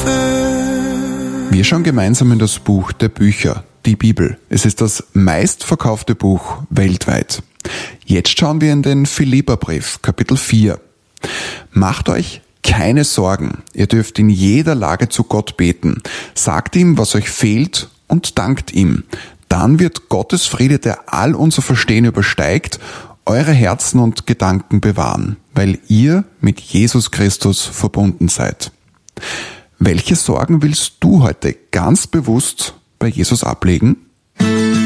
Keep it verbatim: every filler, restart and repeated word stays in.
Wir schauen gemeinsam in das Buch der Bücher, die Bibel. Es ist das meistverkaufte Buch weltweit. Jetzt schauen wir in den Philipperbrief, Kapitel vier. Macht euch keine Sorgen. Ihr dürft in jeder Lage zu Gott beten. Sagt ihm, was euch fehlt, und dankt ihm. Dann wird Gottes Friede, der all unser Verstehen übersteigt, eure Herzen und Gedanken bewahren, weil ihr mit Jesus Christus verbunden seid. Welche Sorgen willst du heute ganz bewusst bei Jesus ablegen?